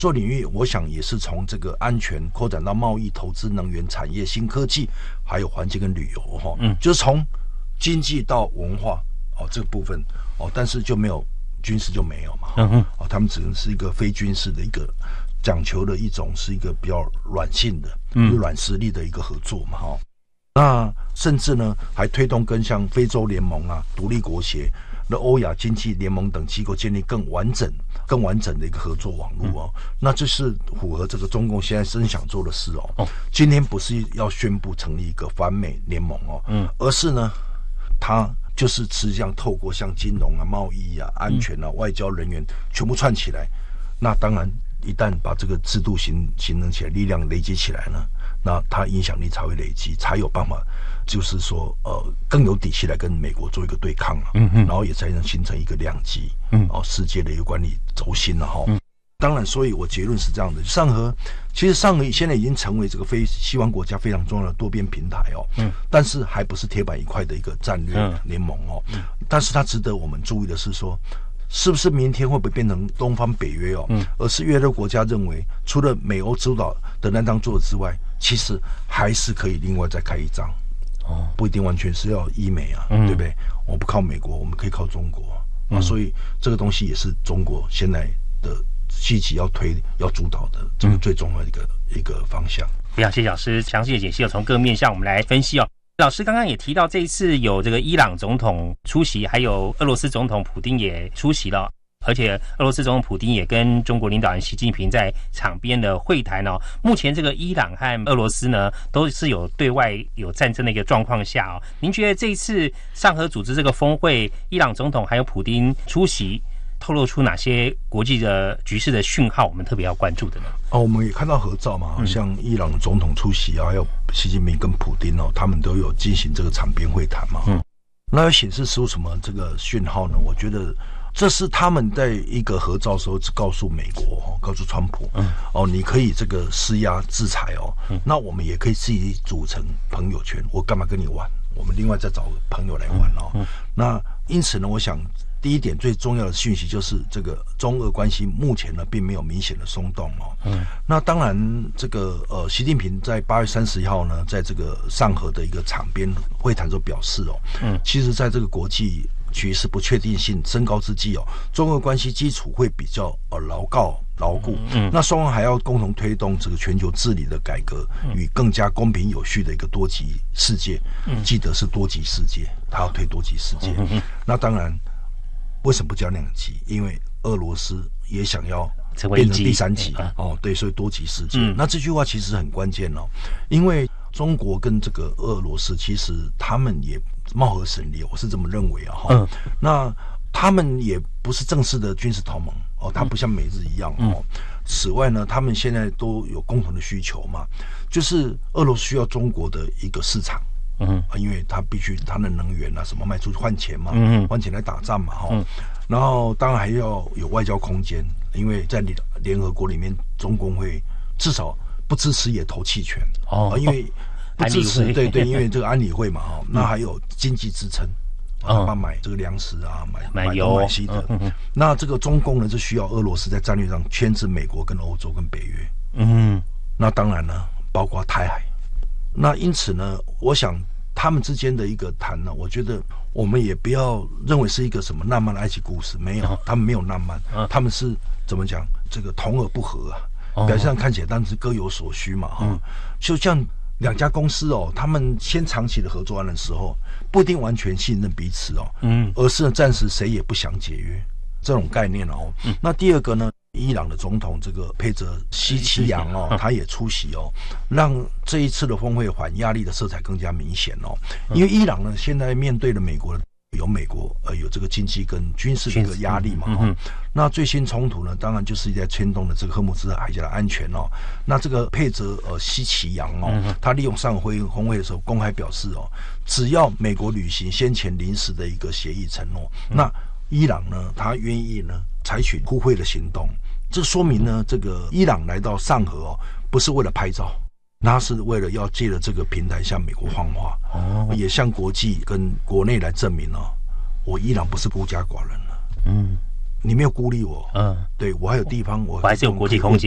做领域，我想也是从这个安全扩展到贸易、投资、能源、产业、新科技，还有环境跟旅游哈，就是从经济到文化这个部分但是就没有军事就没有嘛，他们只能是一个非军事的一个讲求的一种是一个比较软性的、软实力的一个合作嘛哈。那甚至呢还推动跟像非洲联盟啊、独立国协的欧亚经济联盟等机构建立更完整的一个合作网络那这是符合这个中共现在真想做的事今天不是要宣布成立一个反美联盟而是呢，它就是实际上透过像金融啊、贸易啊、安全啊、外交人员全部串起来。那当然，一旦把这个制度形成起来，力量累积起来呢，那它影响力才会累积，才有办法，就是说更有底气来跟美国做一个对抗然后也才能形成一个两极世界的一个管理轴心当然，所以我结论是这样的：其实上合现在已经成为这个非西方国家非常重要的多边平台但是还不是铁板一块的一个战略联盟但是它值得我们注意的是说，是不是明天会不会变成东方北约而是越多国家认为，除了美欧主导的那张桌子之外，其实还是可以另外再开一张不一定完全是要依美对不对？我不靠美国，我们可以靠中国所以这个东西也是中国现在的积极要主导的这个最重要的一个方向。 非常谢谢老师详细的解析从各个面向我们来分析老师刚刚也提到，这一次有这个伊朗总统出席，还有俄罗斯总统普丁也出席了，而且俄罗斯总统普丁也跟中国领导人习近平在场边的会谈目前这个伊朗和俄罗斯呢，都是有对外有战争的一个状况下您觉得这一次上合组织这个峰会，伊朗总统还有普丁出席，透露出哪些国际的局势的讯号，我们特别要关注的呢？ 我们也看到合照嘛，像伊朗总统出席还有习近平跟普丁他们都有进行这个场边会谈嘛。那要显示出什么这个讯号呢？我觉得这是他们在一个合照的时候告诉美国告诉川普你可以这个施压制裁那我们也可以自己组成朋友圈，我干嘛跟你玩？我们另外再找朋友来玩那因此呢，我想第一点最重要的讯息就是这个中俄关系目前呢并没有明显的松动那当然这个习近平在8月30号呢，在这个上合的一个场边会谈中表示其实在这个国际局势不确定性升高之际中俄关系基础会比较牢固那双方还要共同推动这个全球治理的改革与更加公平有序的一个多极世界记得是多极世界，他要推多极世界那当然为什么不叫两极？因为俄罗斯也想要变成第三极对，所以多极世界那这句话其实很关键因为中国跟这个俄罗斯其实他们也貌合神离，我是这么认为那他们也不是正式的军事同盟它不像美日一样此外呢，他们现在都有共同的需求嘛，就是俄罗斯需要中国的一个市场因为他必须他的能源什么卖出去换钱嘛换钱来打仗嘛然后当然还要有外交空间，因为在联合国里面中共会至少不支持也投弃权因为不支持对，因为这个安理会嘛那还有经济支撑买这个粮食买油买西的那这个中共呢就需要俄罗斯在战略上牵制美国跟欧洲跟北约那当然呢包括台海那因此呢，我想他们之间的一个谈呢，我觉得我们也不要认为是一个什么浪漫的爱情故事，没有，他们没有浪漫，他们是怎么讲？这个同而不和表面上看起来当然是各有所需嘛就像两家公司他们先长期的合作案的时候，不一定完全信任彼此而是暂时谁也不想解约这种概念那第二个呢？伊朗的总统这个佩泽西奇扬他也出席让这一次的峰会缓压力的色彩更加明显因为伊朗呢现在面对了美国有这个经济跟军事的一个压力嘛那最新冲突呢，当然就是在牵动了这个荷姆兹海峡的安全那这个佩泽西奇扬他利用上合峰会的时候公开表示只要美国履行先前临时的一个协议承诺，那伊朗呢他愿意呢采取互惠的行动，这说明呢，这个伊朗来到上合不是为了拍照，他是为了要借着这个平台向美国放话也向国际跟国内来证明我伊朗不是孤家寡人了你没有孤立我对我还有地方我还是有国际空间